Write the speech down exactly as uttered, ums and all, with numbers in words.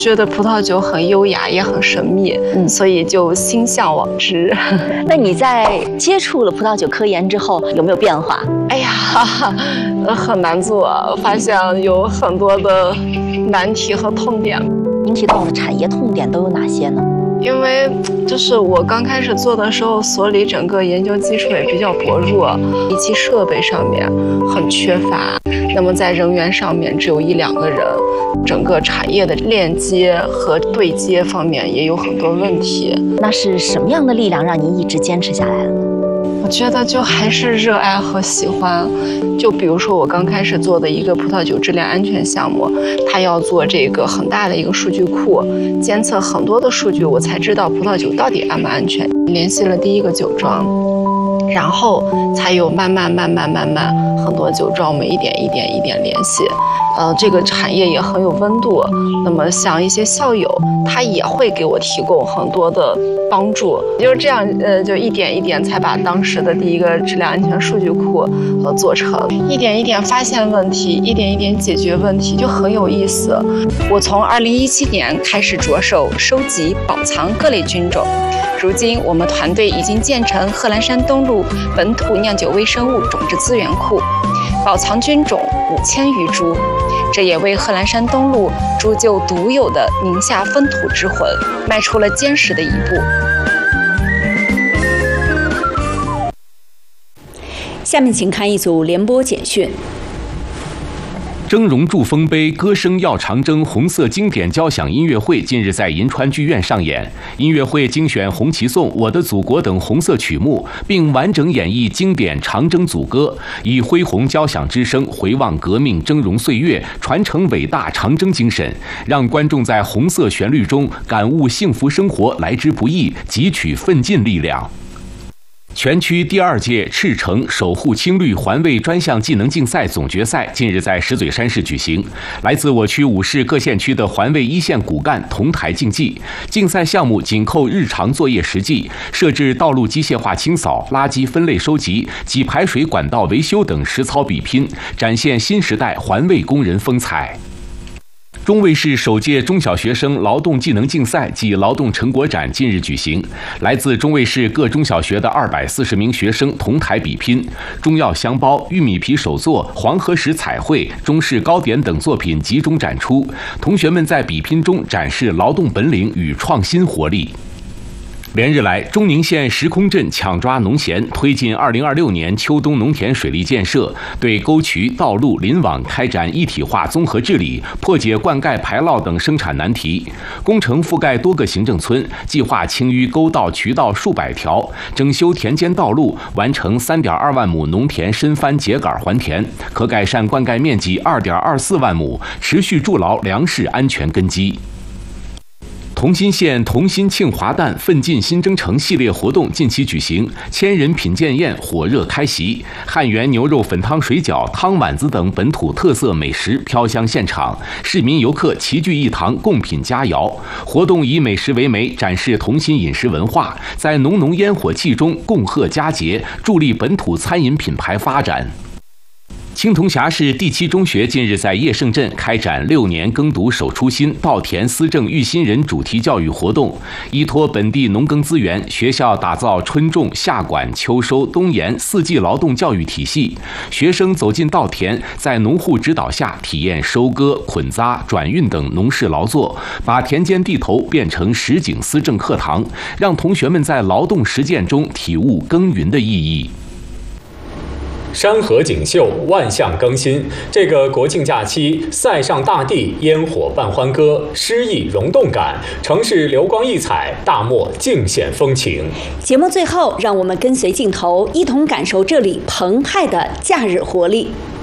觉得葡萄酒很优雅，也很神秘，嗯，所以就心向往之。 那你在接触了葡萄酒科研之后，有没有变化？ 哎呀，很难做，发现有很多的难题和痛点。 您提到的产业痛点都有哪些呢？ 因为就是我刚开始做的时候，所里整个研究基础也比较薄弱，仪器设备上面很缺乏，那么在人员上面只有一两个人，整个产业的链接和对接方面也有很多问题。 那是什么样的力量让您一直坚持下来了呢？ 我觉得就还是热爱和喜欢。就比如说我刚开始做的一个葡萄酒质量安全项目，它要做这个很大的一个数据库，监测很多的数据，我才知道葡萄酒到底安不安全。联系了第一个酒庄，然后才有慢慢慢慢慢慢很多酒庄，我们一点一点一点联系。呃，这个产业也很有温度。那么像一些校友，他也会给我提供很多的帮助，就是这样，呃，就一点一点才把当时的第一个质量安全数据库呃做成，一点一点发现问题，一点一点解决问题，就很有意思。 我从二零一七年开始着手收集保藏各类菌种，如今我们团队已经建成贺兰山东路本土酿酒微生物种质资源库，保藏菌种五千余株，这也为贺兰山东路铸就独有的宁夏风土之魂迈出了坚实的一步。下面请看一组联播简讯。 峥嵘祝丰碑，歌声耀长征红色经典交响音乐会近日在银川剧院上演。音乐会精选《红旗颂》《我的祖国》等红色曲目，并完整演绎经典长征组歌，以恢宏交响之声回望革命峥嵘岁月，传承伟大长征精神，让观众在红色旋律中感悟幸福生活来之不易，汲取奋进力量。全区第二届赤诚守护青绿环卫专项技能竞赛总决赛近日在石嘴山市举行，来自我区五市各县区的环卫一线骨干同台竞技。竞赛项目紧扣日常作业实际，设置道路机械化清扫、垃圾分类收集及排水管道维修等实操比拼，展现新时代环卫工人风采。中卫市首届中小学生劳动技能竞赛暨劳动成果展近日举行，来自中卫市各中小学的二百四十名学生同台比拼，中药香包、玉米皮手作、黄河石彩绘、中式糕点等作品集中展出，同学们在比拼中展示劳动本领与创新活力。连日来，中宁县石空镇抢抓农闲，推进二零二六年秋冬农田水利建设，对沟渠、道路、林网开展一体化综合治理，破解灌溉排涝等生产难题。工程覆盖多个行政村，计划清淤沟道渠道数百条，整修田间道路，完成三点二万亩农田深翻秸秆还田，可改善灌溉面积二点二四万亩，持续筑牢粮食安全根基。同心县同心庆华诞奋进新征程系列活动近期举行，千人品鉴宴火热开席，汉源牛肉粉汤水饺、汤碗子等本土特色美食飘香现场，市民游客齐聚一堂共品佳肴。活动以美食为媒，展示同心饮食文化，在浓浓烟火气中共贺佳节，助力本土餐饮品牌发展。青铜峡市第七中学近日在叶盛镇开展六年耕读守初心，稻田思政育新人主题教育活动，依托本地农耕资源，学校打造春种、夏管、秋收、冬研四季劳动教育体系。学生走进稻田，在农户指导下体验收割、捆扎、转运等农事劳作，把田间地头变成实景思政课堂，让同学们在劳动实践中体悟耕耘的意义。 山河锦绣，万象更新。这个国庆假期，塞上大地，烟火伴欢歌，诗意融动感，城市流光溢彩，大漠尽显风情。 节目最后，让我们跟随镜头，一同感受这里澎湃的假日活力。